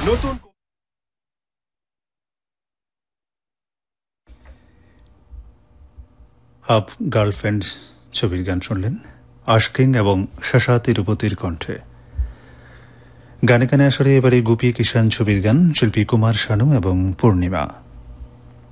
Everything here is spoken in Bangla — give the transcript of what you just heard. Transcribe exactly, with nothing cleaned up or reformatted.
নতুন হাফ গার্লফ্রেন্ড ছবির গান শুনলেন আশকিং এবং শাশা তিরুপতির কণ্ঠে। গানে গানে আসরে এবারে গুপি কিষান ছবির গান, শিল্পী কুমার শানু এবং পূর্ণিমা।